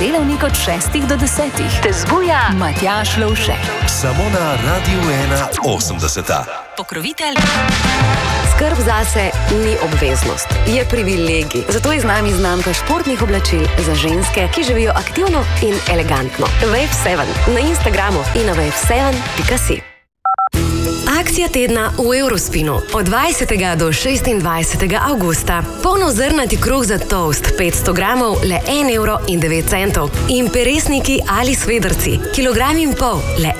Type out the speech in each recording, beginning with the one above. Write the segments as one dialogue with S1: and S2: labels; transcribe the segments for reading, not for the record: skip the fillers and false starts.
S1: delavnik od 6 do 10. Te zbuja Matjaž Lovšek.
S2: Samo na Radiu 81.
S1: Pokrovitelj.
S3: Skrb zase ni obveznost, je privilegij. Zato je z nami znamka športnih oblačil za ženske, ki živijo aktivno in elegantno. Wave7 na Instagramu in na wave7.si. Akcija tedna v Eurospinu od 20. do 26. avgusta. Polnozrnati kruh za toast 500 gramov le 1,09 € in peresniki ali svedrci kilogram in pol le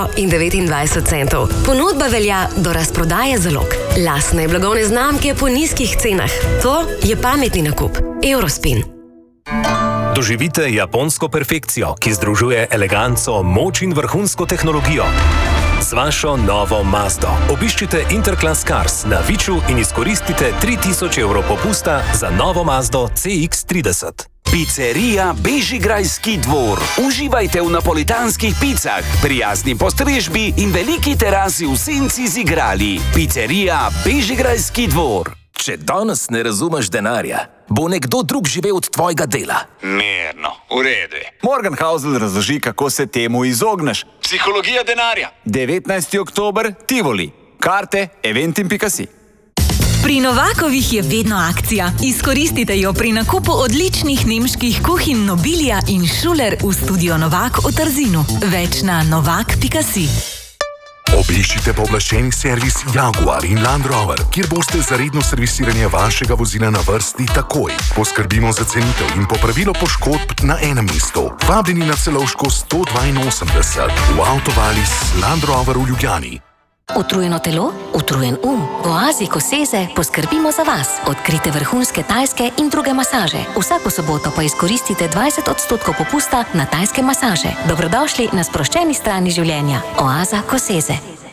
S3: 1,29 €. Ponudba velja do razprodaje zalog. Lastne blagovne znamke po nizkih cenah. To je pametni nakup. Eurospin.
S4: Doživite japonsko perfekcijo, ki združuje eleganco, moč in vrhunsko tehnologijo. Z vašo novo Mazdo obiščite Interclass Cars na Viču in izkoristite 3000 € popusta za novo Mazdo CX-30.
S5: Pizzerija Bežigrajski dvor. Uživajte v napolitanskih picah, prijazni postrežbi in veliki terasi v senci z igrali. Pizzerija Bežigrajski dvor.
S6: Če danes ne razumeš denarja, bo nekdo drug živel od tvojega dela.
S7: Mirno, v redu.
S8: Morgan Housel razloži, kako se temu izogneš.
S7: Psihologija denarja.
S8: 19. oktober, Tivoli. Karte, eventim.si.
S9: Pri Novakovih je vedno akcija. Izkoristite jo pri nakupu odličnih nemških kuhinj Nobilia in Schuler v studio Novak v Trzinu. Več na novak.si.
S10: Obiščite pooblaščeni servis Jaguar in Land Rover, kjer boste za redno servisiranje vašega vozila na vrsti takoj. Poskrbimo za cenitev in popravilo poškodb na enem mestu. Vabljeni na Celovško 182 v Avtovalis Land Rover v Ljubljani.
S11: Utrujeno telo, utrujen v Oazi Koseze poskrbimo za vas. Odkrite vrhunske tajske in druge masaže. Vsako soboto pa izkoristite 20% popusta na tajske masaže. Dobrodošli na sproščeni strani življenja. Oaza Koseze.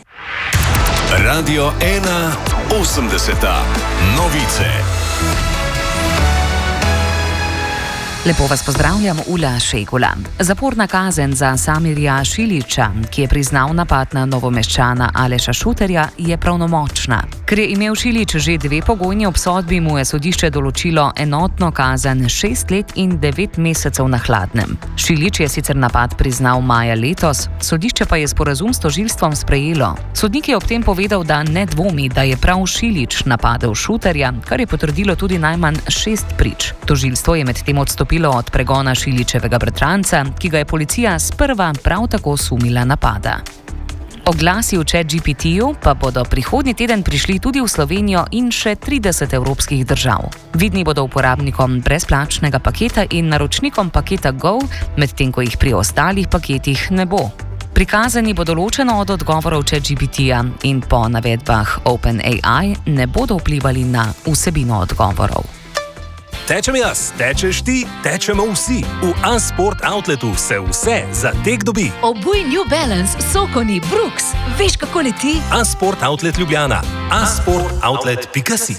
S2: Radio 81. Novice.
S1: Lepo vas pozdravljam, Ula Šegula. Zaporna kazen za Samirja Šilića, ki je priznal napad na Novomeščana Aleša Šuterja, je pravnomočna. Ker je imel Šilić že 2 pogojni obsodbi, mu je sodišče določilo enotno kazen 6 let in 9 mesecev na hladnem. Šilić je sicer napad priznal maja letos, sodišče pa je sporazum s tožilstvom sprejelo. Sodnik je ob tem povedal, da ne dvomi, da je prav Šilić napadel Šuterja, kar je potrdilo tudi najmanj 6 prič. Tožilstvo je medtem odstopilo od pregona Šilićevega bratranca, ki ga je policija sprva prav tako sumila napada. Oglasi v ChatGPT-ju pa bodo prihodnji teden prišli tudi v Slovenijo in še 30 evropskih držav. Vidni bodo uporabnikom brezplačnega paketa in naročnikom paketa Go, medtem ko jih pri ostalih paketih ne bo. Prikazani bo določeno od odgovorov ChatGPT-ja in po navedbah OpenAI ne bodo vplivali na vsebino odgovorov.
S4: Tečem jaz, tečeš ti, tečemo vsi. V A-Sport Outletu se vse za tek dobi.
S9: Obuj New Balance, Sokoni, Brooks. Veš, kako leti?
S4: A-Sport Outlet Ljubljana. asportoutlet.si.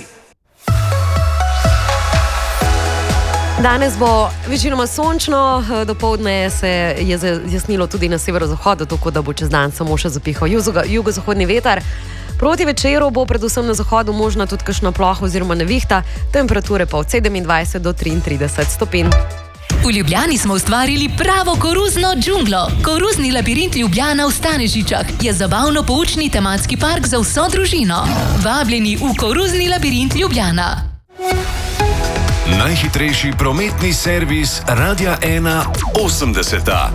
S3: Danes bo večinoma sončno, dopoldne se je zjasnilo tudi na severozahodu, tako da bo čez dan samo še zapihal jugozahodni veter. Proti večeru bo predvsem na zahodu možna tudi kakšna ploha oziroma nevihta, temperature pa od 27 do 33 stopinj.
S9: V Ljubljani smo ustvarili pravo koruzno džunglo. Koruzni labirint Ljubljana v Stanežičah je zabavno-poučni tematski park za vso družino. Vabljeni v koruzni labirint Ljubljana.
S2: Najhitrejši prometni servis Radia 81.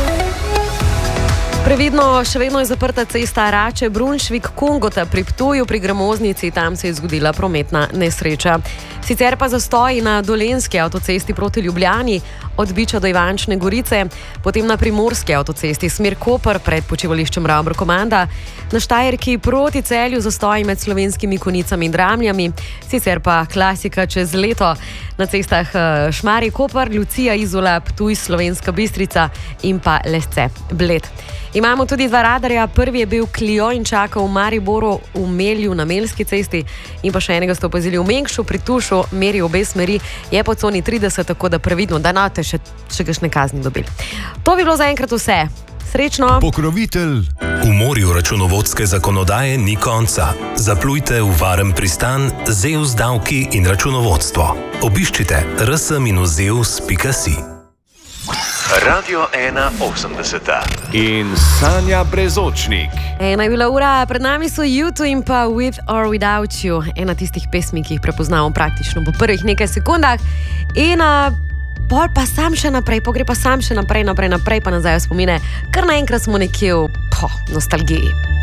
S3: Previdno, še vedno je zaprta cesta Rače-Brunšvik-Kungota pri Ptuju, pri Gramoznici, tam se je zgodila prometna nesreča. Sicer pa zastoji na Dolenjski avtocesti proti Ljubljani, od Biča do Ivančne Gorice, potem na Primorski avtocesti smer Koper pred počivališčem Ravbr-Komanda, na Štajerki proti Celju zastoji med Slovenskimi Konicami in Dramljami, sicer pa klasika čez leto na cestah Šmarje-Koper, Lucija-Izola, Ptuj, Slovenska Bistrica in pa Lesce-Bled. Imamo tudi 2 radarja, prvi je bil Clio in čakal v Mariboru v Melju na Melski cesti in pa še enega ste opazili v Mengšu pri Tušu, meri obe smeri, je po coni 30, tako da previdno, da nate še kakšne kazni dobili. To bi bilo zaenkrat vse. Srečno!
S2: Pokrovitelj.
S4: V morju računovodske zakonodaje ni konca. Zaplujte v varen pristan Zeus davki in računovodstvo. Obiščite rs-zeus.si.
S2: Radio 180. In Sanja Brezočnik.
S3: Ena je bila ura, pred nami so U2 in pa With or Without You. Ena tistih pesmi, ki jih prepoznamo praktično po prvih nekaj sekundah. In pol pa sam še naprej, pogre pa sam še naprej, pa nazaj v spomine. Kar naenkrat smo nekje v nostalgiji.